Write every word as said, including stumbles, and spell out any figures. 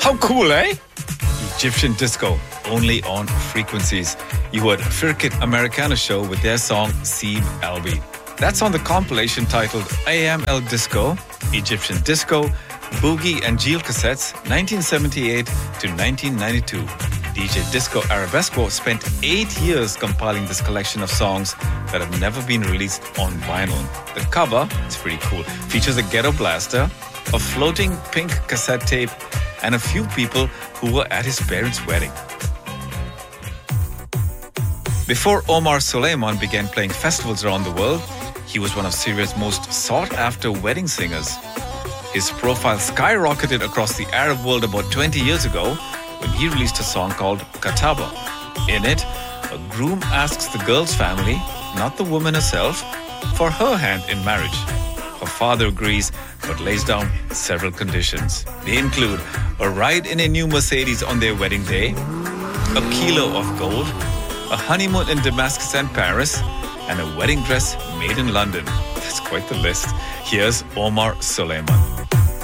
How cool, eh? Egyptian disco, only on Frequencies. You heard Firkit Americana Show with their song Seeb Albi. That's on the compilation titled A M El Disco, Egyptian Disco, Boogie and Jeel Cassettes, nineteen seventy-eight to nineteen ninety-two. D J Disco Arabesco spent eight years compiling this collection of songs that have never been released on vinyl. The cover, it's pretty cool, features a ghetto blaster, a floating pink cassette tape, and a few people who were at his parents' wedding. Before Omar Soleiman began playing festivals around the world, he was one of Syria's most sought-after wedding singers. His profile skyrocketed across the Arab world about twenty years ago when he released a song called Kataba. In it, a groom asks the girl's family, not the woman herself, for her hand in marriage. Her father agrees, but lays down several conditions. They include a ride in a new Mercedes on their wedding day, a kilo of gold, a honeymoon in Damascus and Paris, and a wedding dress made in London. That's quite the list. Here's Omar Soleiman.